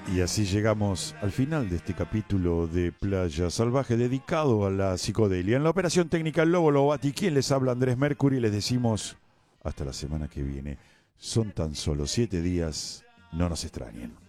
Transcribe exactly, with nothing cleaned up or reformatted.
Y así llegamos al final de este capítulo de Playa Salvaje dedicado a la psicodelia. En la operación técnica El Lobo Lobati, quien les habla, Andrés Mercury, les decimos hasta la semana que viene. Son tan solo siete días, no nos extrañen.